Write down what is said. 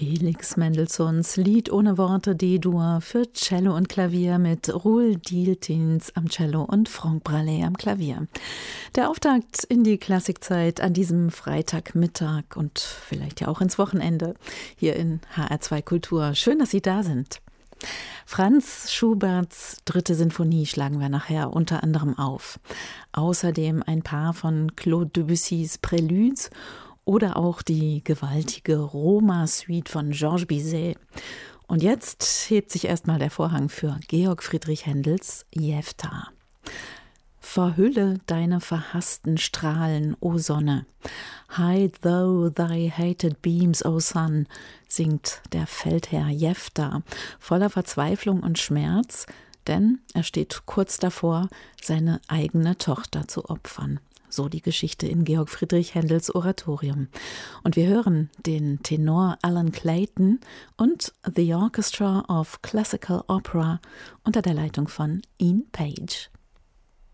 Felix Mendelssohns Lied ohne Worte D-Dur für Cello und Klavier mit Roel Dieltins am Cello und Franck Braley am Klavier. Der Auftakt in die Klassikzeit an diesem Freitagmittag und vielleicht ja auch ins Wochenende hier in HR2 Kultur. Schön, dass Sie da sind. Franz Schuberts 3. Sinfonie schlagen wir nachher unter anderem auf. Außerdem ein paar von Claude Debussys Préludes oder auch die gewaltige Roma-Suite von Georges Bizet. Und jetzt hebt sich erstmal der Vorhang für Georg Friedrich Händels Jefta. Verhülle deine verhassten Strahlen, o Sonne. Hide thou thy hated beams, o Sun, singt der Feldherr Jefta, voller Verzweiflung und Schmerz, denn er steht kurz davor, seine eigene Tochter zu opfern. So die Geschichte in Georg Friedrich Händels Oratorium. Und wir hören den Tenor Alan Clayton und The Orchestra of Classical Opera unter der Leitung von Ian Page.